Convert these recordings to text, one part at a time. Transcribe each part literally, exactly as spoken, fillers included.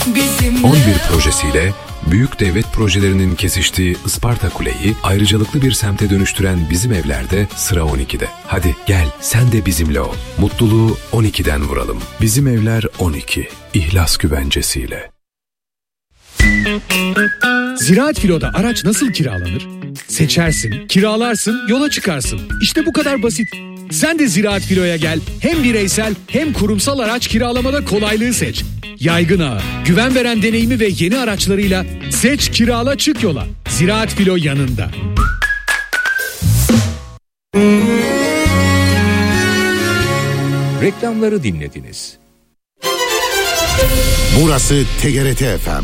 on bir projesiyle büyük devlet projelerinin kesiştiği Isparta Kule'yi ayrıcalıklı bir semte dönüştüren Bizim Evler'de sıra on ikide. Hadi gel sen de bizimle ol. Mutluluğu on ikiden vuralım. Bizim Evler on iki. İhlas güvencesiyle. Ziraat Filo'da araç nasıl kiralanır? Seçersin, kiralarsın, yola çıkarsın. İşte bu kadar basit. Sen de Ziraat Filo'ya gel. Hem bireysel hem kurumsal araç kiralamada kolaylığı seç. Yaygın ağı, güven veren deneyimi ve yeni araçlarıyla seç, kirala, çık yola. Ziraat Filo yanında. Reklamları dinlediniz. Burası T G R T F M.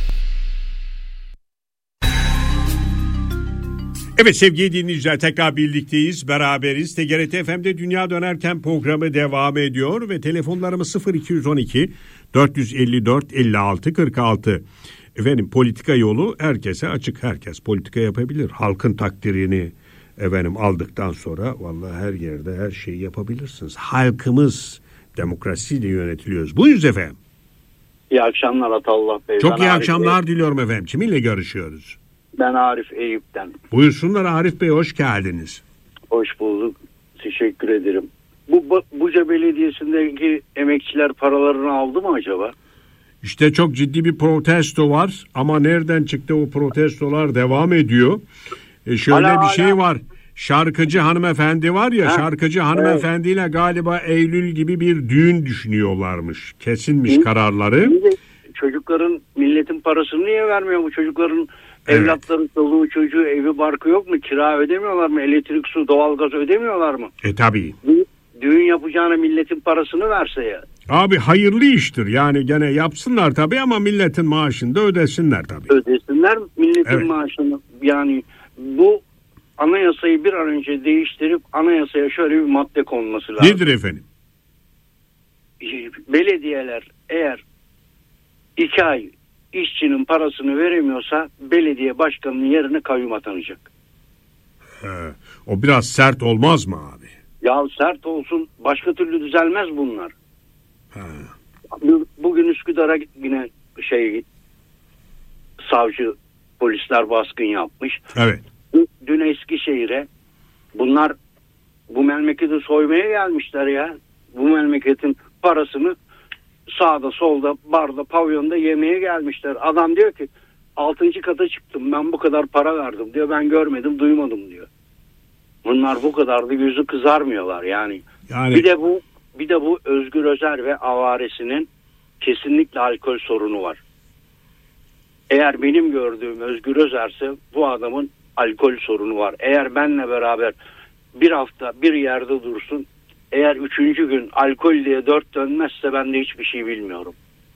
Evet sevgili dinleyiciler, tekrar birlikteyiz, beraberiz. T G R T F M'de Dünya Dönerken programı devam ediyor ve telefonlarımız sıfır iki on iki dört yüz elli dört elli altı kırk altı. Efendim, politika yolu herkese açık, herkes politika yapabilir. Halkın takdirini efendim aldıktan sonra vallahi her yerde her şeyi yapabilirsiniz. Halkımız demokrasiyle yönetiliyoruz. Buyurun efendim. İyi akşamlar Atallah Bey. Çok ben iyi Arif akşamlar Bey. diliyorum efendim. Kiminle görüşüyoruz? Ben Arif Eyüp'ten. Buyursunlar Arif Bey, hoş geldiniz. Hoş bulduk. Teşekkür ederim. Bu Buca Belediyesi'ndeki emekçiler paralarını aldı mı acaba? İşte çok ciddi bir protesto var ama nereden çıktı o protestolar devam ediyor. E şöyle hala, bir şey hala. var. Şarkıcı hanımefendi var ya, ha, şarkıcı hanımefendiyle evet. Galiba Eylül gibi bir düğün düşünüyorlarmış. Kesinmiş Hı? kararları. Çocukların, milletin parasını niye vermiyor bu çocukların? Evet. Evlatların çoluğu çocuğu, evi barkı yok mu? Kira ödemiyorlar mı? Elektrik, su, doğalgaz ödemiyorlar mı? E tabii. Düğün yapacağına milletin parasını verse ya. Abi hayırlı iştir. Yani gene yapsınlar tabii ama milletin maaşını da ödesinler tabii. Ödesinler milletin evet. maaşını. Yani bu anayasayı bir an önce değiştirip anayasaya şöyle bir madde konması lazım. Nedir efendim? Belediyeler eğer iki ay işçinin parasını veremiyorsa belediye başkanının yerine kayyum atanacak. He, o biraz sert olmaz mı abi? Ya sert olsun, başka türlü düzelmez bunlar. He. Bugün Üsküdar'a yine şey savcı polisler baskın yapmış. Evet. Dün Eskişehir'e bunlar bu memleketi soymaya gelmişler ya. Bu memleketin parasını sağda solda barda pavyonda yemeye gelmişler. Adam diyor ki altıncı kata çıktım, ben bu kadar para verdim diyor, ben görmedim duymadım diyor. Bunlar bu kadar da yüzü kızarmıyorlar yani. yani. Bir de bu bir de bu Özgür Özel ve avaresinin kesinlikle alkol sorunu var. Eğer benim gördüğüm Özgür Özer'se bu adamın alkol sorunu var. Eğer benle beraber bir hafta bir yerde dursun, eğer üçüncü gün alkol diye dört dönmezse ben de hiçbir şey bilmiyorum.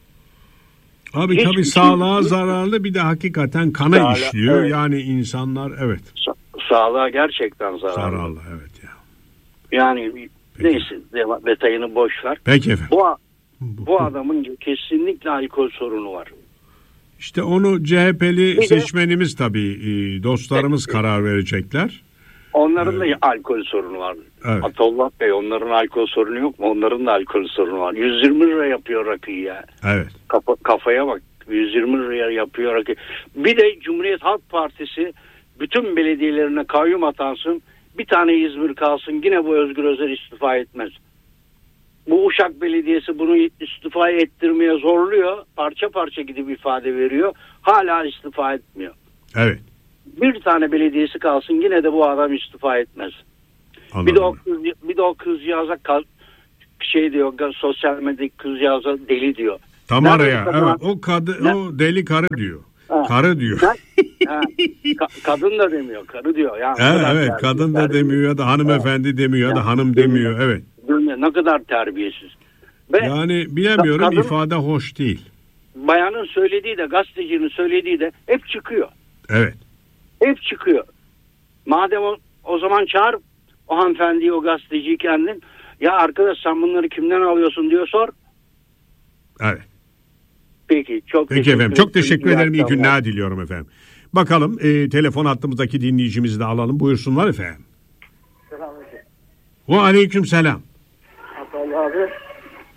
Abi Hiç tabii sağlığa şey... zararlı, bir de hakikaten kana Sağla, işliyor. Evet. Yani insanlar evet. Sa- sağlığa gerçekten zararlı. Zararlı evet ya. Yani Peki. neyse detayını boş ver. Peki efendim. Bu, bu adamın kesinlikle alkol sorunu var. İşte onu C H P'li bir seçmenimiz de, tabii dostlarımız evet. karar verecekler. Onların evet. da alkol sorunu var. Evet. Atollah Bey, onların alkol sorunu yok mu? Onların da alkol sorunu var. yüz yirmi lira yapıyor rakıyı ya. Evet. Kafa, kafaya bak. yüz yirmi liraya yapıyor rakıyı. Bir de Cumhuriyet Halk Partisi bütün belediyelerine kayyum atansın. Bir tane İzmir kalsın. Yine bu Özgür Özel istifa etmez. Bu Uşak Belediyesi bunu istifa ettirmeye zorluyor. Parça parça gidip ifade veriyor. Hala istifa etmiyor. Evet. Bir tane belediyesi kalsın, yine de bu adam istifa etmez. Anladım. Bir de o kız, bir de o kızcağıza şey diyor, sosyal medyadaki kızcağıza deli diyor. Tamara ya, evet, o kadı, ne? O deli karı diyor. Ha. Karı diyor. Ha. Ka- kadın da demiyor, karı diyor. Yani ha, evet, terbiye, kadın da terbiye. demiyor ya da hanımefendi ha. demiyor ya da hanım demiyor, demiyor. Evet. Demiyor. Ne kadar terbiyesiz. Ve yani bilemiyorum, kadın, ifade hoş değil. Bayanın söylediği de, gazetecinin söylediği de hep çıkıyor. Evet. Hep çıkıyor. Madem o, o zaman çağır o hanımefendiyi, o gazeteciyi kendin. Ya arkadaş, sen bunları kimden alıyorsun diyor, sor. Evet. Peki çok Peki teşekkür efendim. Çok teşekkür ederim. İyi günler diliyorum efendim. Bakalım e, telefon hattımızdaki dinleyicimizi de alalım. Buyursunlar efendim. Selamünaleyküm. Ve aleyküm selam. Abdullah abi.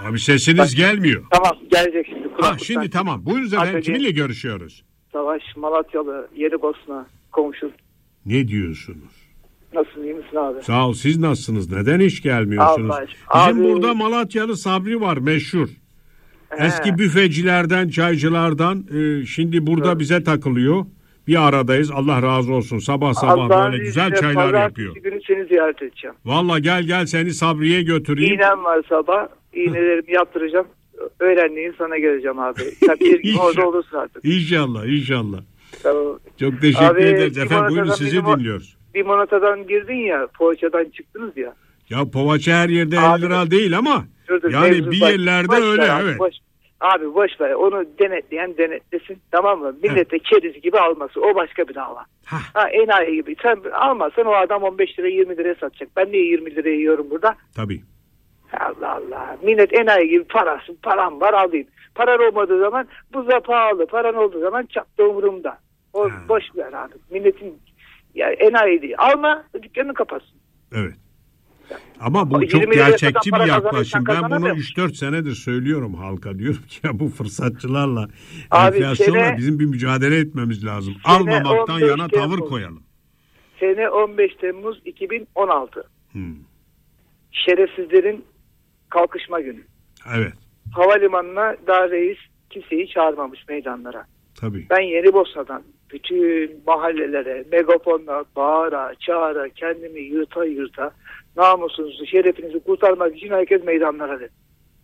Abi sesiniz gelmiyor. Tamam gelecek şimdi. Ha, şimdi tamam. Buyurunuz efendim. Kiminle görüşüyoruz? Savaş Malatyalı, Yeni Bosna komşu. Ne diyorsunuz? Nasılsın, iyi misin abi? Sağ ol. Siz nasılsınız? Neden hiç gelmiyorsunuz? Allah Bizim abi... burada Malatyalı Sabri var, meşhur. He. Eski büfecilerden, çaycılardan. E, şimdi burada evet. bize takılıyor. Bir aradayız. Allah razı olsun. Sabah sabah Allah böyle güzel çaylar yapıyor. Günü seni ziyaret edeceğim. Valla gel gel seni Sabri'ye götüreyim. İğnem var sabah. İğnelerimi yaptıracağım. Öğlenleyin sana geleceğim abi. Sen bir gün orada olursun artık. İnşallah inşallah. Tamam. Çok teşekkür abi, ederiz. Efendim buyurun sizi limon, dinliyoruz. Limonatadan girdin ya. Poğaçadan çıktınız ya. Ya poğaça her yerde abi, elli lira değil ama. Dur, yani bir yerlerde boş öyle ver, evet. Boş, abi boş ver. Onu denetleyen denetlesin. Tamam mı? Millete keriz gibi alması. O başka bir dava. Ha. ha enayi gibi. Sen almazsan o adam on beş lira yirmi liraya satacak. Ben niye yirmi liraya yiyorum burada? Tabii. Allah Allah. Millet enayi gibi parası, param var alayım. Paran olmadığı zaman buza pahalı. Paran olduğu zaman çaktı umurumda. O ha. boş ver abi. Milletin ya enayi değil. Alma dükkanını kapatsın. Evet. Ama bu çok gerçekçi bir yaklaşım. Ben bunu üç dört senedir söylüyorum halka. Diyorum ki ya bu fırsatçılarla, abi, enflasyonla sene, bizim bir mücadele etmemiz lazım. Almamaktan yana tavır Temmuz, koyalım. Sene on beş Temmuz iki bin on altı. Hmm. Şerefsizlerin kalkışma günü. Evet. Havalimanına daha reis kimseyi çağırmamış meydanlara. Tabii. Ben Yeni Bosna'dan bütün mahallelere, megafonla bağıra, çağıra, kendimi yırta yırta namusunuzu, şerefinizi kurtarmak için herkes meydanlara dedi.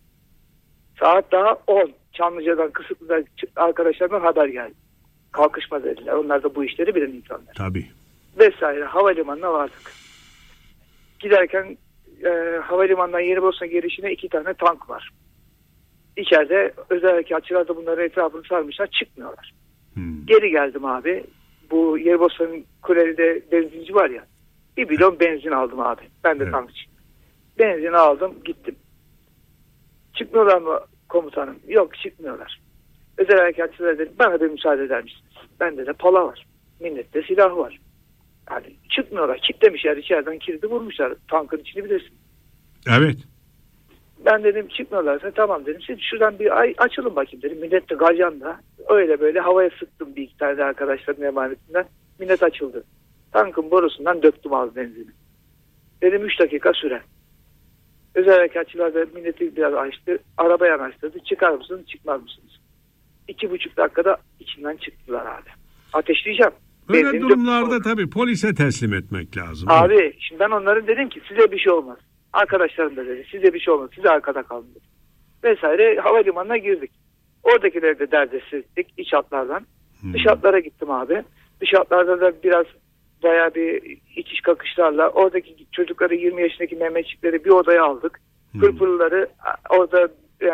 Saat daha on. Çamlıca'dan, Kısıklı'dan arkadaşlarıma haber geldi. Kalkışma dediler. Onlar da bu işleri bilen insanlar. Tabii. Vesaire. Havalimanına vardık. Giderken e, havalimanından Yeni Bosna girişine iki tane tank var. İçeride özel harekatçılar da bunların etrafını sarmışlar. Çıkmıyorlar. Hmm. Geri geldim abi. Bu Yeni Bosna'nın Kuleli'de benzinci var ya. Bir bidon benzin aldım abi. Ben de evet. tankçı. Benzin aldım gittim. Çıkmıyorlar mı komutanım? Yok çıkmıyorlar. Özel harekatçılar dedi bana bir müsaade eder misiniz? Bende de pala var. Millette silah var. Yani çıkmıyorlar. Kilitlemişler içeriden kilidi vurmuşlar. Tankın içini bilirsin. Evet. Ben dedim çıkmıyorlarsa tamam dedim. Siz şuradan bir ay açılın bakayım dedim. Millet de galyanda. Öyle böyle havaya sıktım bir iki tane arkadaşların emanetinden. Millet açıldı. Tankın borusundan döktüm az benzini. Dedim üç dakika süre. Özel harekatçılar da milleti biraz açtı. Araba yanaştırdı. Çıkar mısınız çıkmaz mısınız? İki buçuk dakikada içinden çıktılar abi. Ateşleyeceğim. Böyle benzini durumlarda döktüm. Tabii polise teslim etmek lazım. Abi evet. Şimdi ben onların dedim ki size bir şey olmaz. Arkadaşlarım da dedi size bir şey olmaz. Size arkada kalın dedi. Vesaire havalimanına girdik. Oradakileri de derdest ettik iç hatlardan. Hmm. Dış hatlara gittim abi. Dış hatlarda da biraz bayağı bir itiş kakışlarla oradaki çocukları yirmi yaşındaki Mehmetçikleri bir odaya aldık. Hmm. Pırpırları orada e,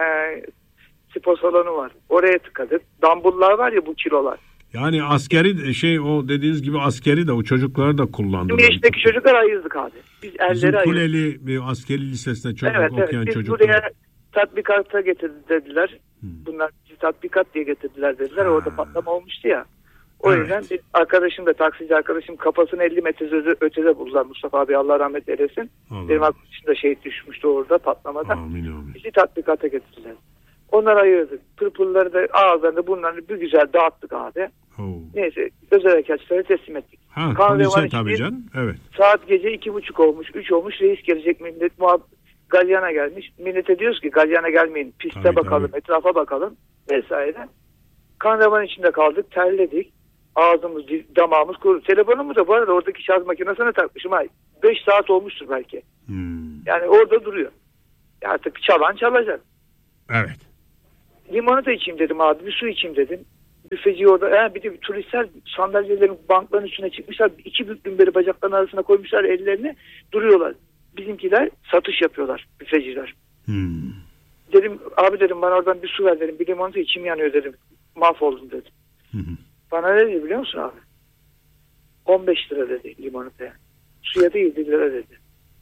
spor salonu var. Oraya tıkadık. Dambullar var ya bu kilolar. Yani askeri şey o dediğiniz gibi askeri de o çocukları da kullandılar. yirmi yaşındaki çocuklar ayırdık abi. Biz Bizim erleri Kuleli ayırdık. bir askeri lisesinde çocuk evet, okuyan evet. Biz çocuklar. Buraya tatbikata getirdi dediler. Hmm. Bunlar bizi tatbikat diye getirdiler dediler. Ha. Orada patlama olmuştu ya. O evet. yüzden bir arkadaşım da taksici arkadaşım kafasını elli metre ötede buldular. Mustafa abi Allah rahmet eylesin. Allah. Benim arkadaşım da şehit düşmüştü orada patlamada. Amin, amin. Bizi tatbikata getirdiler. Onları ayırdık. Pırpırları da ağızlarında bunları bir güzel dağıttık abi. Oh. Neyse özel harekatçılara teslim ettik. Ha, polise tabii canım. Evet. Saat gece iki buçuk olmuş, üç olmuş. Reis gelecek millet muhab galyana gelmiş. Millete diyoruz ki galyana gelmeyin. Piste tabii, bakalım, tabii. etrafa bakalım vesaire. Kanrevan içinde kaldık, terledik. Ağzımız, damağımız kurudu. Telefonumu da bu arada oradaki şarj makinesine takmışım. Ay, beş saat olmuştur belki. Hmm. Yani orada duruyor. Artık çalan çalacak. Evet. Limonata içeyim dedim abi. Bir su içeyim dedim. Büfeci orada. Yani bir de turistler sandalyelerin bankların üstüne çıkmışlar. İki büklüm beri bacaklarının arasına koymuşlar ellerini. Duruyorlar. Bizimkiler satış yapıyorlar. Büfeciler. Hmm. Dedim abi dedim bana oradan bir su ver dedim. Bir limonata içim yanıyor dedim. Mahvoldum dedim. Hmm. Bana ne dedi biliyor musun abi? on beş lira dedi limonataya. Suya da yedi lira dedi.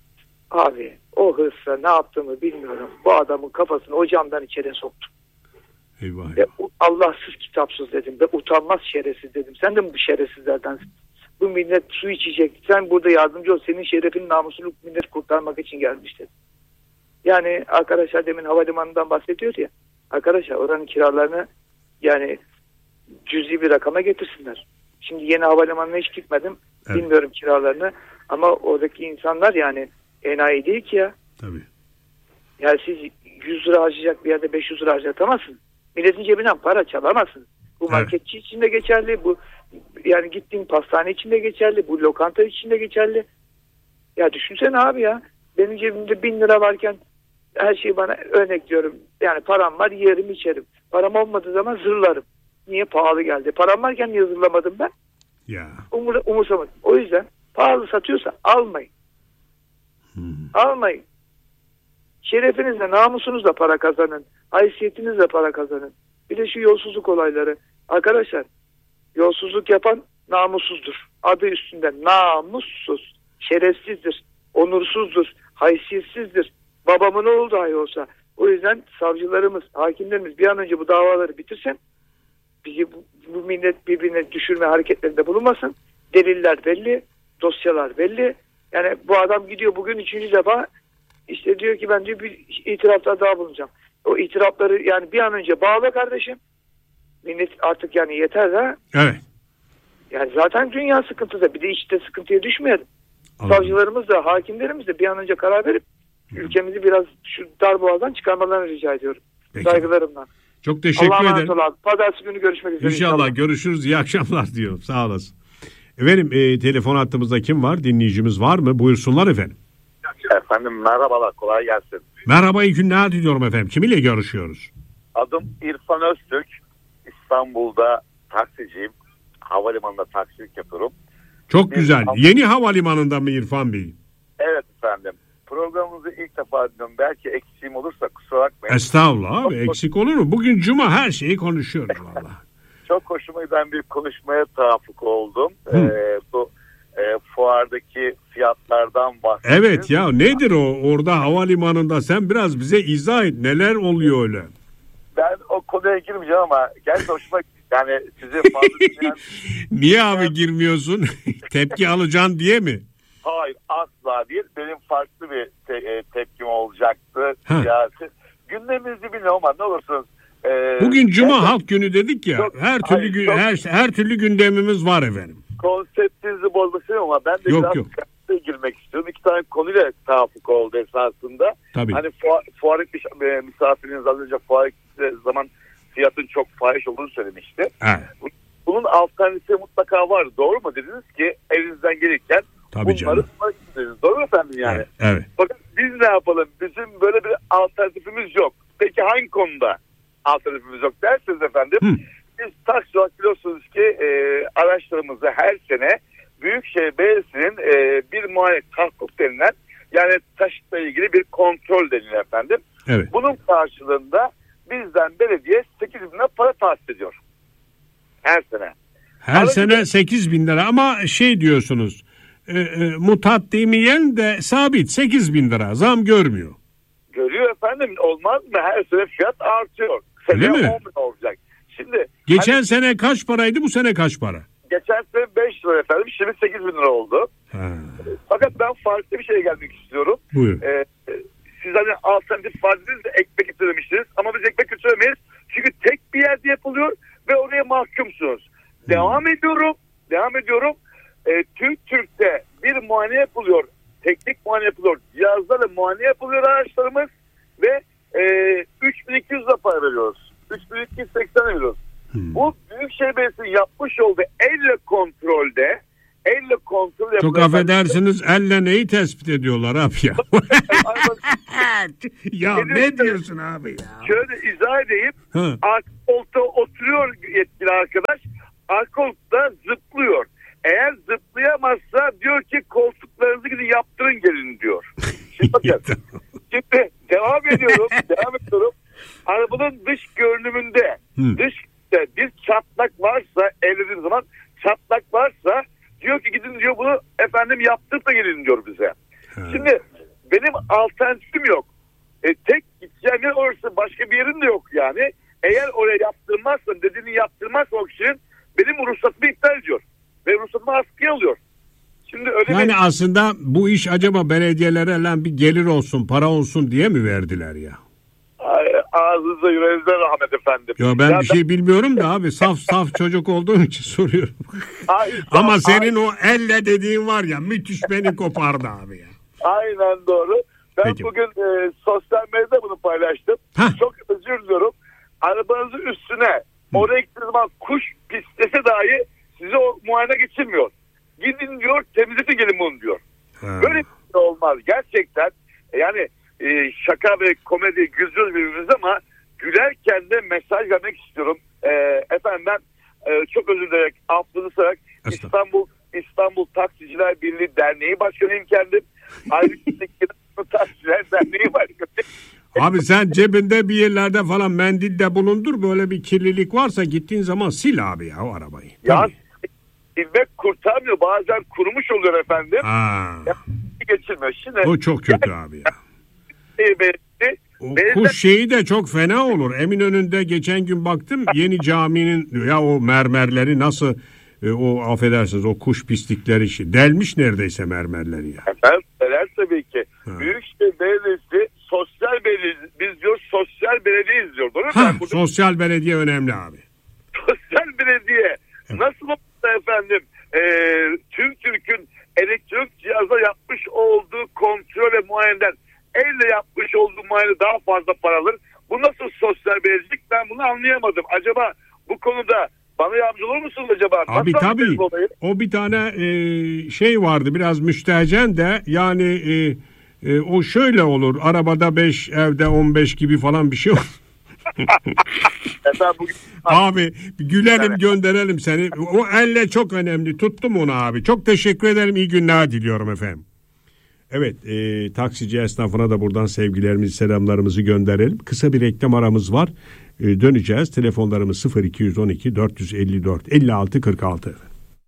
Abi o hırsla ne yaptığımı bilmiyorum. Bu adamın kafasını o camdan içeri soktum. Eyvah. Ve Allahsız kitapsız dedim. Ve utanmaz şerefsiz dedim. Sen de mi bu şerefsizlerdensin? Bu millet su içecek. Sen burada yardımcı ol. Senin şerefin namusunu millet kurtarmak için gelmiş dedim. Yani arkadaşlar demin havalimanından bahsediyor ya. Arkadaşlar oranın kiralarını yani cüzi bir rakama getirsinler. Şimdi yeni havalimanına hiç gitmedim. Evet. Bilmiyorum kiralarını. Ama oradaki insanlar yani enayi değil ki ya. Tabii. Yani siz yüz lira harcayacak bir yerde beş yüz lira harcatamazsınız. Milletin cebinden para çalamazsınız. Bu marketçi evet. için de geçerli. Bu yani gittiğin pastane için de geçerli. Bu lokanta için de geçerli. Ya düşünsene abi ya. Benim cebimde bin lira varken her şeyi bana örnek diyorum. Yani param var yerim içerim. Param olmadığı zaman zırlarım. Niye? Pahalı geldi. Param varken niye zırlamadım ben? Ya. Umur, umursamadım. O yüzden pahalı satıyorsa almayın. Hmm. Almayın. Şerefinizle, namusunuzla para kazanın. Haysiyetinizle para kazanın. Bir de şu yolsuzluk olayları. Arkadaşlar yolsuzluk yapan namussuzdur. Adı üstünde namussuz. Şerefsizdir. Onursuzdur. Haysiyetsizdir. Babamın oğlu dahi olsa. O yüzden savcılarımız, hakimlerimiz bir an önce bu davaları bitirsin. Bizi bu, bu millet birbirine düşürme hareketlerinde bulunmasın. Deliller belli. Dosyalar belli. Yani bu adam gidiyor bugün üçüncü defa işte diyor ki ben diyor bir itirafta daha bulunacağım. O itirafları yani bir an önce bağla kardeşim. Millet artık yani yeter ha. Evet. Yani zaten dünya sıkıntıda. Bir de işte sıkıntıya düşmeyelim. Anladım. Savcılarımız da hakimlerimiz de bir an önce karar verip Hı. ülkemizi biraz şu darboğazdan çıkarmalarını rica ediyorum. Peki. Saygılarımla. Çok teşekkür Allah'a ederim. Allah'a Pazartesi günü görüşmek üzere. İnşallah, inşallah. Görüşürüz. İyi akşamlar diyorum. Sağ olasın. Efendim e, telefon hattımızda kim var? Dinleyicimiz var mı? Buyursunlar efendim. Efendim merhabalar, kolay gelsin. Merhaba, iyi günler diliyorum efendim. Kiminle görüşüyoruz? Adım İrfan Öztürk. İstanbul'da taksiciyim. Havalimanında taksilik yapıyorum. Çok Bir güzel. hav- Yeni havalimanında mı İrfan Bey? Evet efendim. Programınızı ilk defa dinliyorum. Belki eksiğim olursa kusura bakmayın. Estağfurullah abi, eksik olur mu? Bugün cuma, her şeyi konuşuyoruz valla. Çok hoşuma giden bir konuşmaya tavafuk oldum. Ee, bu e, fuardaki fiyatlardan bahsediyoruz. Evet ya, nedir o orada havalimanında? Sen biraz bize izah et. Neler oluyor öyle? Ben o konuya girmeyeceğim ama gerçekten hoşuma yani size fazla dinleyen... Niye abi girmiyorsun? Tepki alacaksın diye mi? Hayır, asla değil. Benim farklı bir te- e, tepkim olacaktı. Siyasi. Gündeminizi bilmiyorum ama ne olursunuz. E, Bugün Cuma evet, Halk Günü dedik ya. Çok, her türlü hayır, çok, her her türlü gündemimiz var efendim. Konseptinizi bozmak istemiyorum ama ben de yok, biraz yok. girmek istiyorum. İki tane konuyla tavafuk oldu esasında. Tabii. Hani fuar, fuar etmiş e, misafiriniz az önce fuar ettiği zaman fiyatın çok fahiş olduğunu söylemişti. Evet. Bunun alternatifi mutlaka var. Doğru mu? Dediniz ki evinizden gelirken tabii bunları canım. Dediniz. Doğru mu efendim yani? Evet, evet. Bakın biz ne yapalım? Bizim böyle bir alternatifimiz yok. Peki hangi konuda alternatifimiz yok derseniz efendim. Hı. Biz taksi olarak biliyorsunuz ki e, araçlarımızı her sene Büyükşehir Belediyesi'nin e, bir muayene tahakkuk denilen yani taşıtla ilgili bir kontrol denilen efendim. Evet. Bunun karşılığında bizden belediye sekiz bin lira para tahsis ediyor. Her sene. Her Aracı sene da... sekiz bin lira ama şey diyorsunuz e, e, mutat demeyen de sabit sekiz bin lira zam görmüyor. Görüyor efendim, olmaz mı? Her sene fiyat artıyor. Seneye on bin olacak. Şimdi geçen hani, sene kaç paraydı, bu sene kaç para? Geçen sene beş lira efendim, şimdi sekiz bin lira oldu. Ha. Fakat ben farklı bir şeye gelmek istiyorum. Buyurun. Ee, siz hani alternatif vadiniz de ekmek getiremiştiniz ama biz ekmek götüremeyiz. Çünkü tek bir yerde yapılıyor ve oraya mahkumsunuz. Hmm. Devam ediyorum. Devam ediyorum. Ee, Türk Türk'te bir muayene yapılıyor. Teknik muayene yapılıyor. Cihazlarla muayene yapılıyor araçlarımız ve e, üç bin iki yüz lira para veriyoruz. üç bin iki yüz seksen veriyoruz. Hmm. Bu Büyükşehir Belediyesi'nin yapmış olduğu elle kontrolde elle kontrol yapıyor. Çok affedersiniz, elle neyi tespit ediyorlar abi ya? Ya ne, ne diyorsun abi ya? Şöyle izah edeyim. Arka koltuğa oturuyor yetkili arkadaş. Arka koltukta zıplıyor. Eğer zıplayamazsa diyor ki koltuklarınızı gidin yaptırın gelin diyor. Şimdi bakın. Şimdi devam ediyorum. devam ediyorum. Arabanın dış görünümünde Hı. dış bir çatlak varsa, ellediğim zaman çatlak varsa diyor ki gidin diyor bunu efendim yaptırıp da gelin diyor bize. He. Şimdi benim alternatifim yok. E, tek gideceğim yer orası, başka bir yerim de yok yani. Eğer oraya yaptırmazsam, dediğini yaptırmazsam o kişinin benim ruhsatımı iptal ediyor. Ve ruhsatımı askıya alıyor. Şimdi öyle Öyle yani mi? aslında bu iş acaba belediyelere lan bir gelir olsun, para olsun diye mi verdiler ya? Ay, ağzınıza yüreğinize rahmet efendim. Ya ben ya bir şey bilmiyorum da abi saf saf çocuk olduğum için soruyorum. Ay, Ama ay, senin o elle dediğin var ya müthiş beni kopardı abi ya. Aynen doğru. Ben Peki. bugün e, sosyal medyada bunu paylaştım. Heh. Çok özür diliyorum. Arabanızın üstüne Hı. oraya gittiğiniz zaman kuş pislese dahi sizi o muayene geçirmiyor. Gidin diyor, temizletin gelin bunu diyor. Ha. Böyle bir şey olmaz. Gerçekten yani e, şaka ve komedi gülüyoruz birbirimize ama gülerken de mesaj vermek istiyorum. E, efendim ben e, çok özür dilerim. Affınızı sorarak İstanbul İstanbul Taksiciler Birliği Derneği Başkanıyım kendim. Ayrıca Taksiciler Derneği Başkanıyım. Abi sen cebinde bir yerlerde falan mendilde bulundur, böyle bir kirlilik varsa gittiğin zaman sil abi ya o arabayı. Ya silmek kurtarmıyor, bazen kurumuş oluyor efendim. Ha. Ya, geçirmiyor. Şimdi, o çok kötü yani, abi ya. E, belki, O belki, kuş şeyi de çok fena olur. Eminönü'nde geçen gün baktım yeni caminin ya o mermerleri nasıl e, o affedersiniz o kuş pislikleri şey, delmiş neredeyse mermerleri ya. Efendim neler tabii ki. Ha. Büyükşehir Belediyesi sosyal belediye, biz diyor sosyal belediye izliyor. Doğru mu? Ha, Burada, sosyal belediye önemli abi. sosyal belediye nasıl olsa efendim e, tüm Türk'ün elektronik cihaza yapmış olduğu kontrol ve muayeneden elle yapmış olduğu muayene daha fazla para alır. Bu nasıl sosyal belediyelik, ben bunu anlayamadım. Acaba bu konuda bana yardımcı olur musunuz acaba? Abi nasıl tabii o bir tane e, şey vardı biraz müstehcen de yani e, e, o şöyle olur arabada beş evde on beş gibi falan bir şey olur. Efendim, bugün... Abi gülelim gönderelim seni. O elle çok önemli. Tuttum onu abi. Çok teşekkür ederim. İyi günler diliyorum efendim. Evet, e, taksici esnafına da buradan sevgilerimizi, selamlarımızı gönderelim. Kısa bir reklam aramız var. E, döneceğiz. Telefonlarımız sıfır iki on iki dört yüz elli dört elli altı kırk altı.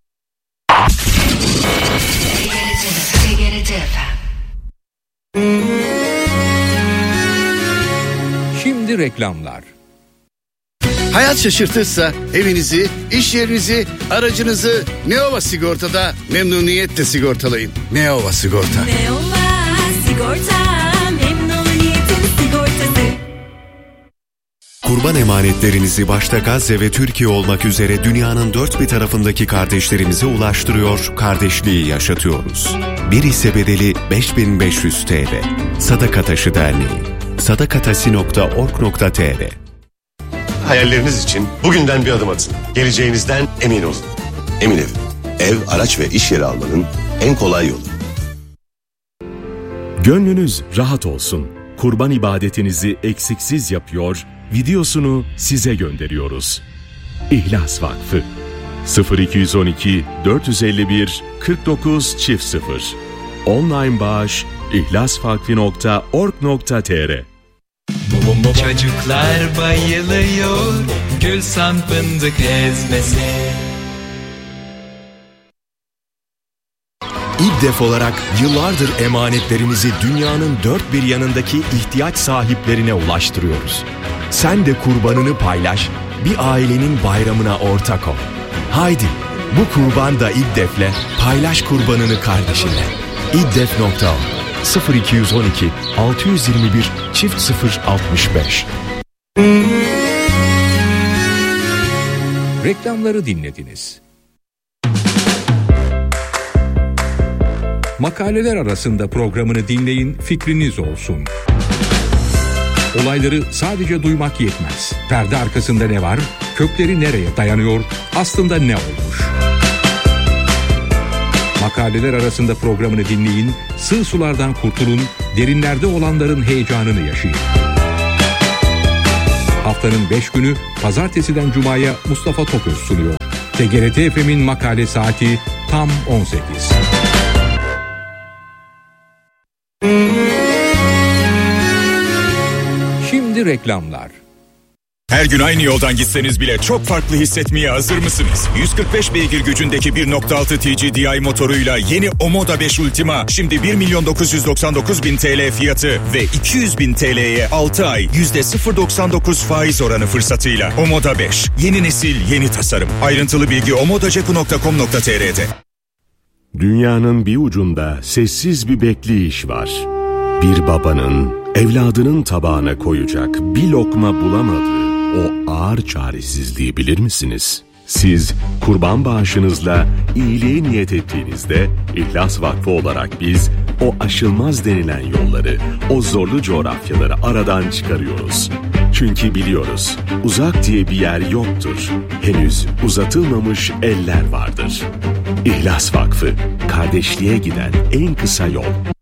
Şimdi reklamlar. Hayat şaşırtırsa evinizi, iş yerinizi, aracınızı Neova Sigorta'da memnuniyetle sigortalayın. Neova Sigorta. Neova Sigorta, memnuniyetin sigortası. Kurban emanetlerinizi başta Gazze ve Türkiye olmak üzere dünyanın dört bir tarafındaki kardeşlerimize ulaştırıyor, kardeşliği yaşatıyoruz. Bir hisse bedeli beş bin beş yüz TL. Sadaka Taşı Derneği. sadakatasi nokta org nokta tr. Hayalleriniz için bugünden bir adım atın. Geleceğinizden emin olun. Emin Ev. Ev, araç ve iş yeri almanın en kolay yolu. Gönlünüz rahat olsun. Kurban ibadetinizi eksiksiz yapıyor, videosunu size gönderiyoruz. İhlas Vakfı sıfır iki on iki dört yüz elli bir kırk dokuz çift sıfır. Online bağış ihlasvakfi nokta org nokta tr. Çocuklar bayılıyor Gülsan fındık ezmesi. İBDEF olarak yıllardır emanetlerimizi dünyanın dört bir yanındaki ihtiyaç sahiplerine ulaştırıyoruz. Sen de kurbanını paylaş, bir ailenin bayramına ortak ol. Haydi, bu kurban da İBDEF'le paylaş kurbanını kardeşinle. İBDEF nokta org sıfır iki on iki altı yüz yirmi bir çift sıfır altmış beş. Reklamları dinlediniz. Makaleler arasında programını dinleyin, fikriniz olsun. Olayları sadece duymak yetmez. Perde arkasında ne var? Kökleri nereye dayanıyor? Aslında ne olmuş? Makaleler arasında programını dinleyin, sığ sulardan kurtulun, derinlerde olanların heyecanını yaşayın. Haftanın beş günü pazartesiden cumaya Mustafa Toköz sunuyor. T G R T F M'in makale saati tam on sekiz. Şimdi reklamlar. Her gün aynı yoldan gitseniz bile çok farklı hissetmeye hazır mısınız? yüz kırk beş beygir gücündeki bir nokta altı T G D I motoruyla yeni Omoda beş Ultima şimdi bir milyon dokuz yüz doksan dokuz bin T L fiyatı ve iki yüz bin T L'ye altı ay yüzde sıfır virgül doksan dokuz faiz oranı fırsatıyla. Omoda beş, yeni nesil, yeni tasarım. Ayrıntılı bilgi omodacepu nokta com nokta tr'de. Dünyanın bir ucunda sessiz bir bekleyiş var. Bir babanın evladının tabağına koyacak bir lokma bulamadığı o ağır çaresizliği bilir misiniz? Siz kurban bağışınızla iyiliğe niyet ettiğinizde İhlas Vakfı olarak biz o aşılmaz denilen yolları, o zorlu coğrafyaları aradan çıkarıyoruz. Çünkü biliyoruz, uzak diye bir yer yoktur. Henüz uzatılmamış eller vardır. İhlas Vakfı, kardeşliğe giden en kısa yol.